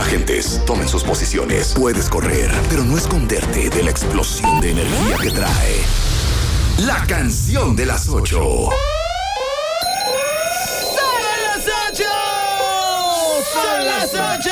Agentes, tomen sus posiciones. Puedes correr, pero no esconderte de la explosión de energía que trae la canción de las 8. ¡Son las 8!